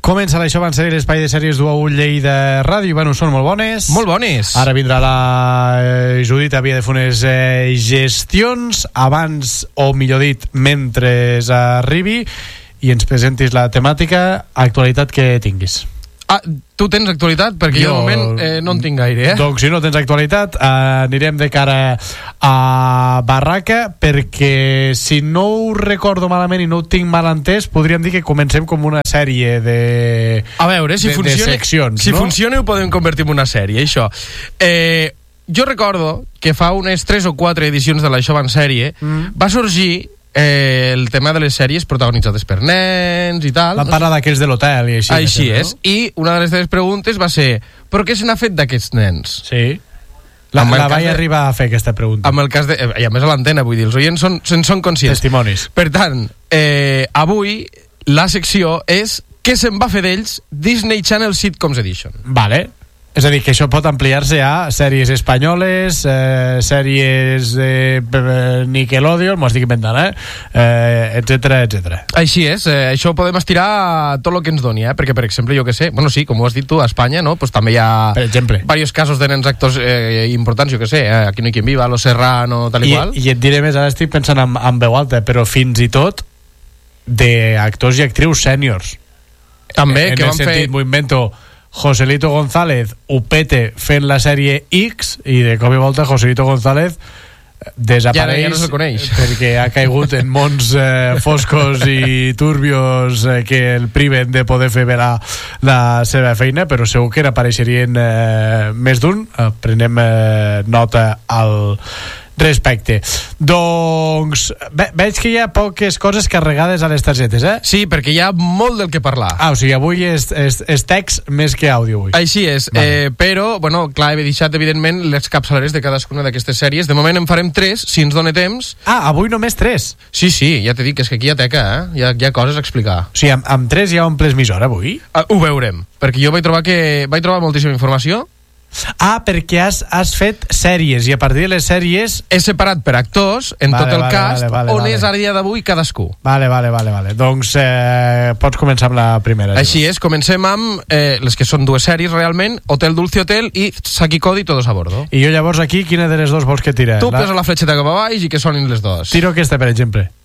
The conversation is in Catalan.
Comença l'Això van ser l'espai de sèries d'UA1 Lleida Ràdio. Bueno, són molt bones. Molt bones. Ara vindrà la Judit, havia de fer unes gestions abans, o millor dit, mentre arribi, i ens presentis la temàtica, actualitat que tinguis. Tu tens actualitat? Perquè jo de moment no en tinc gaire, Doncs si no tens actualitat, anirem de cara a Barraca, perquè si no ho recordo malament i no ho tinc mal entès, podríem dir que comencem com una sèrie de... A veure, si funciona, de seccions, si no? funciona ho podem convertir en una sèrie, això. Jo recordo que fa unes 3 o 4 edicions de l'Això van sèrie va sorgir el tema de les sèries protagonitzades per nens i tal. Vam parlar d'aquells de l'hotel i així. Així és. No? I una de les teves preguntes va ser: per què se n'ha fet d'aquests nens? Sí. La vaig arribar a fer, aquesta pregunta. Amb el cas de... I a més a l'antena, vull dir, els oients són conscients. Testimonis. Per tant, avui la secció és què se'n va fer d'ells Disney Channel Sitcoms Edition. Vale. És a dir, que això pot ampliar-se a sèries espanyoles, sèries de Nickelodeon, m'ho estic inventant, etcètera, etcètera. Així és, això ho podem estirar a tot el que ens doni, perquè, per exemple, jo que sé, bueno, sí, com ho has dit tu, a Espanya, no? Pues també hi ha per exemple diversos casos de nens actors importants, jo que sé, Aquí no hi quien viva, Los Serrano, tal i qual. I et diré més, ara estic pensant en veu alta, però fins i tot d'actors i actrius sèniors. També, en que el van sentit, m'ho invento, Joselito González ho pete fent la sèrie X, i de cop i volta Joselito González desapareix, ja no se'l coneix, perquè ha caigut en mons foscos i turbios que el priven de poder fer bé la seva feina, però segur que n'apareixerien més d'un. Prenem nota al respecte. Doncs veig que hi ha poques coses carregades a les targetes, Sí, perquè hi ha molt del que parlar. O sigui, avui és text més que àudio avui. Així és, vale. Però, bueno, clar, he deixat evidentment les capçaleres de cadascuna d'aquestes sèries. De moment en farem 3, si ens dona temps. Avui només 3? Sí, ja t'he dit que és que aquí hi ha teca, hi ha coses a explicar. O sigui, amb 3 ja omples emissora avui? Ho veurem, perquè jo vaig trobar moltíssima informació. Perquè has fet sèries, i a partir de les sèries he separat per actors en tot el cast on és a dia d'avui cadascú. Vale. Doncs pots començar amb la primera. Així és, comencem amb les que són 2 sèries realment, Hotel Dulce Hotel i Saki Cody Todos a Bordo. I jo llavors aquí, quina de les 2 vols que tire? Tu posa la fletxeta cap a baix i que sonin les 2. Tiro aquesta, per exemple.